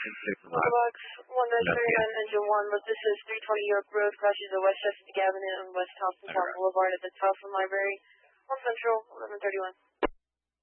Box 139 Engine 1, but this is 320 York Road, crashes at West Chesapeake Avenue and West Thompson Town Boulevard at the Towson Library. On Central, 1131.